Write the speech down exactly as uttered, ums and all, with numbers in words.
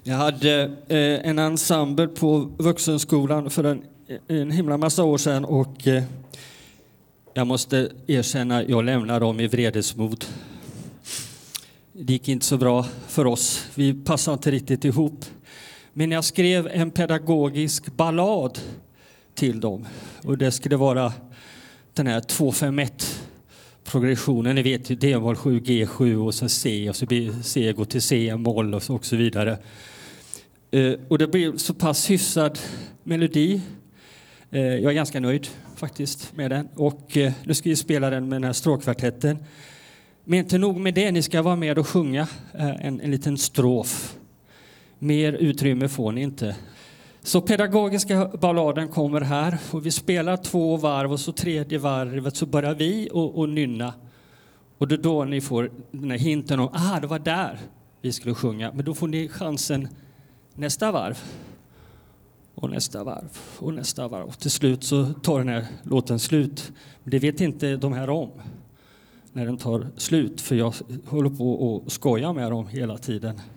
Jag hade eh, en ensemble på vuxenskolan för en, en himla massa år sedan och eh, jag måste erkänna jag lämnade dem i vredesmod. Det gick inte så bra för oss. Vi passade inte riktigt ihop. Men jag skrev en pedagogisk ballad till dem. Och det skulle vara den här två fem ett progressionen. Ni vet ju D-moll sju, G sju och så C och så blir C gå till C-moll och så, och så vidare. Uh, och det blir så pass hyfsad melodi. Uh, jag är ganska nöjd faktiskt med den. Och uh, nu ska vi spela den med den här stråkkvartetten. Men inte nog med det, ni ska vara med och sjunga uh, en, en liten strof. Mer utrymme får ni inte. Så pedagogiska balladen kommer här. Och vi spelar två varv och så tredje varvet så börjar vi och, och nynna. Och det är då ni får den här hinten om ah, det var där vi skulle sjunga. Men då får ni chansen nästa varv. Och nästa varv. Och nästa varv. Och till slut så tar den här låten slut. Men det vet inte de här om. När den tar slut. För jag håller på att skoja med dem hela tiden.